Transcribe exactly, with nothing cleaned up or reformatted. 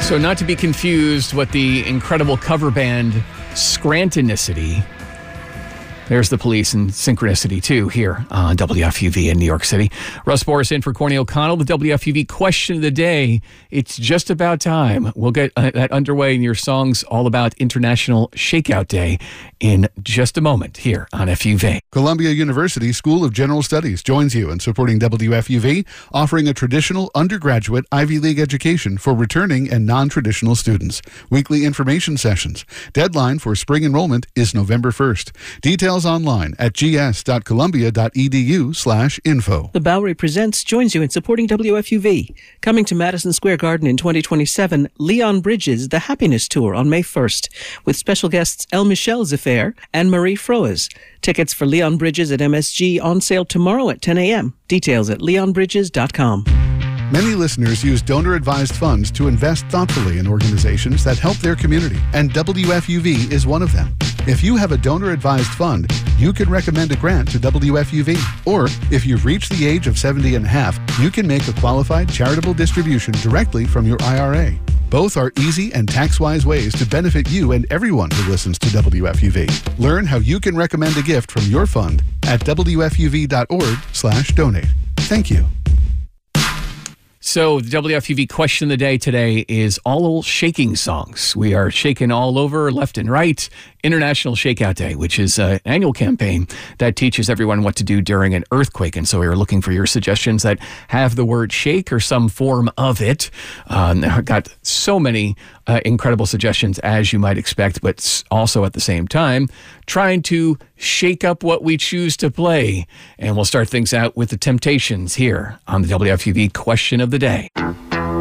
So not to be confused with the incredible cover band Scrantonicity. There's the Police and Synchronicity, too, here on W F U V in New York City. Russ Boris in for Courtney O'Connell. The W F U V question of the day. It's just about time. We'll get uh, that underway in your songs all about International Shakeout Day in just a moment here on F U V. Columbia University School of General Studies joins you in supporting W F U V, offering a traditional undergraduate Ivy League education for returning and non-traditional students. Weekly information sessions. Deadline for spring enrollment is November first. Details online at gs.columbia.edu slash info. The Bowery Presents joins you in supporting W F U V. Coming to Madison Square Garden in twenty twenty-seven, Leon Bridges, The Happiness Tour on May first, with special guests El Michel Zaffair and Marie Froes. Tickets for Leon Bridges at M S G on sale tomorrow at ten a.m. Details at leon bridges dot com. Many listeners use donor-advised funds to invest thoughtfully in organizations that help their community, and W F U V is one of them. If you have a donor-advised fund, you can recommend a grant to W F U V. Or, if you've reached the age of seventy and a half, you can make a qualified charitable distribution directly from your I R A. Both are easy and tax-wise ways to benefit you and everyone who listens to W F U V. Learn how you can recommend a gift from your fund at W F U V dot org slash donate. Thank you. So the W F U V question of the day today is all shaking songs. We are shaking all over, left and right. International Shakeout Day, which is an annual campaign that teaches everyone what to do during an earthquake. And so we are looking for your suggestions that have the word shake or some form of it. Um, I've got so many uh, incredible suggestions, as you might expect, but also at the same time, trying to shake up what we choose to play. And we'll start things out with the Temptations here on the W F U V question of the day.